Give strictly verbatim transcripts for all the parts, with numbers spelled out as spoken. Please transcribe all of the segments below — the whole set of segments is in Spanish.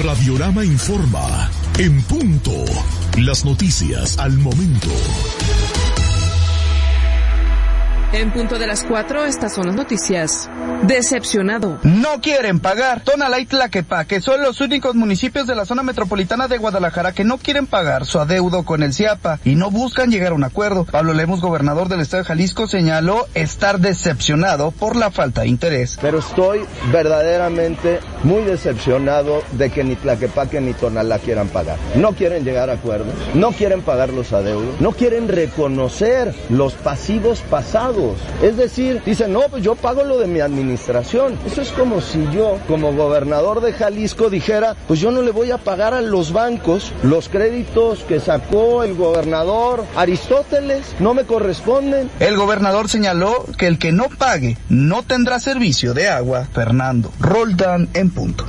Radiorama informa. En punto. Las noticias al momento. En punto de las cuatro, estas son las noticias. Decepcionado. No quieren pagar. Tonalá y Tlaquepaque son los únicos municipios de la zona metropolitana de Guadalajara que no quieren pagar su adeudo con el CIAPA y no buscan llegar a un acuerdo. Pablo Lemus, gobernador del estado de Jalisco, señaló estar decepcionado por la falta de interés. Pero estoy verdaderamente muy decepcionado de que ni Tlaquepaque ni Tonalá quieran pagar. No quieren llegar a acuerdos, no quieren pagar los adeudos, no quieren reconocer los pasivos pasados. Es decir, dicen, no, pues yo pago lo de mi administración. Eso es como si yo, como gobernador de Jalisco, dijera, pues yo no le voy a pagar a los bancos los créditos que sacó el gobernador Aristóteles, no me corresponden. El gobernador señaló que el que no pague no tendrá servicio de agua. Fernando Roldán, en punto.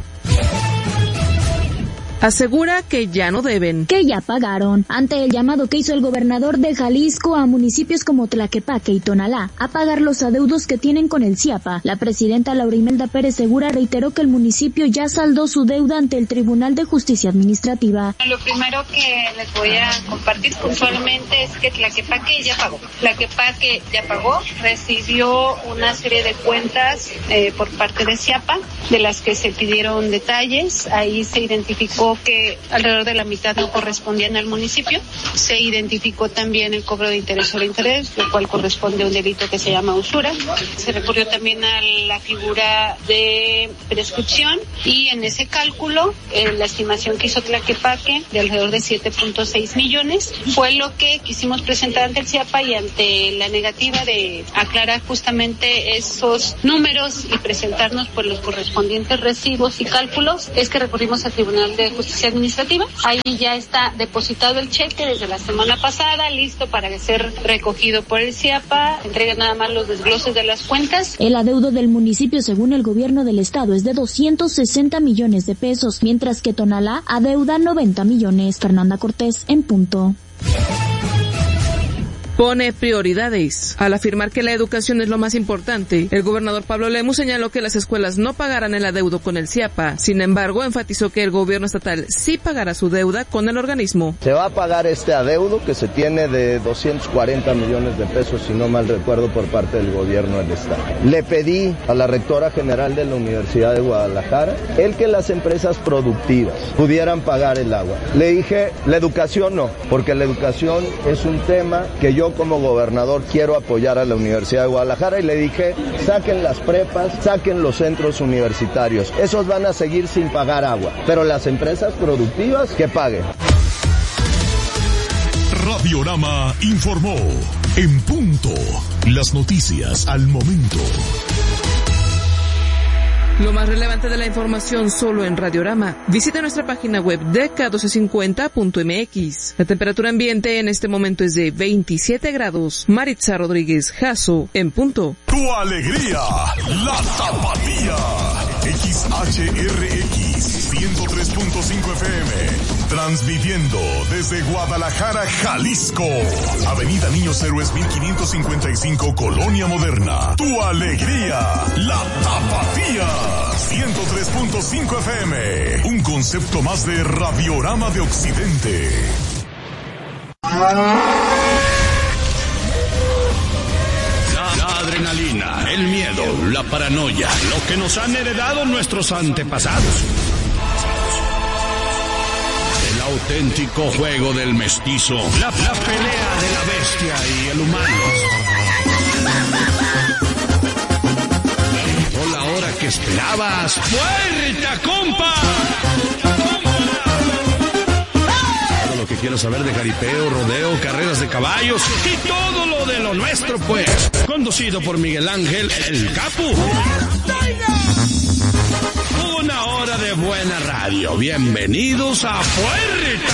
Asegura que ya no deben. Que ya pagaron. Ante el llamado que hizo el gobernador de Jalisco a municipios como Tlaquepaque y Tonalá a pagar los adeudos que tienen con el CIAPA, la presidenta Laura Imelda Pérez Segura reiteró que el municipio ya saldó su deuda ante el Tribunal de Justicia Administrativa. Lo primero que les voy a compartir puntualmente es que Tlaquepaque ya pagó. Tlaquepaque ya pagó, recibió una serie de cuentas eh, por parte de CIAPA, de las que se pidieron detalles. Ahí se identificó que alrededor de la mitad no correspondían al municipio. Se identificó también el cobro de interés sobre interés, lo cual corresponde a un delito que se llama usura. Se recurrió también a la figura de prescripción y en ese cálculo eh, la estimación que hizo Tlaquepaque de alrededor de siete punto seis millones fue lo que quisimos presentar ante el CIAPA, y ante la negativa de aclarar justamente esos números y presentarnos por los correspondientes recibos y cálculos, es que recurrimos al Tribunal de Justicia Administrativa. Ahí ya está depositado el cheque desde la semana pasada, listo para ser recogido por el CIAPA. Entrega nada más los desgloses de las cuentas. El adeudo del municipio, según el gobierno del estado, es de doscientos sesenta millones de pesos, mientras que Tonalá adeuda noventa millones. Fernanda Cortés, en punto. Pone prioridades. Al afirmar que la educación es lo más importante, el gobernador Pablo Lemus señaló que las escuelas no pagarán el adeudo con el CIAPA. Sin embargo, enfatizó que el gobierno estatal sí pagará su deuda con el organismo. Se va a pagar este adeudo que se tiene de doscientos cuarenta millones de pesos, si no mal recuerdo, por parte del gobierno del estado. Le pedí a la rectora general de la Universidad de Guadalajara el que las empresas productivas pudieran pagar el agua. Le dije, la educación no, porque la educación es un tema que yo como gobernador quiero apoyar a la Universidad de Guadalajara, y le dije, saquen las prepas, saquen los centros universitarios, esos van a seguir sin pagar agua, pero las empresas productivas que paguen. Radiorama informó. En punto. Las noticias al momento. Lo más relevante de la información solo en Radiorama. Visita nuestra página web D K doce cincuenta punto M X. La temperatura ambiente en este momento es de veintisiete grados. Maritza Rodríguez Jasso, en punto. Tu alegría, la tapatía. X H R X ciento tres punto cinco F M. Transmitiendo desde Guadalajara, Jalisco. Avenida Niños Héroes mil quinientos cincuenta y cinco, Colonia Moderna. Tu alegría, la tapatía. ciento tres punto cinco F M. Un concepto más de Radiorama de Occidente. La adrenalina, el miedo, la paranoia, lo que nos han heredado nuestros antepasados. El auténtico juego del mestizo, la, la pelea de la bestia y el humano. Llegó la hora que esperabas. ¡Puerta, compa! Todo lo que quieras saber de jaripeo, rodeo, carreras de caballos y todo lo de lo nuestro, pues. Conducido por Miguel Ángel, el Capu. Una hora de buena radio. Bienvenidos a Puerta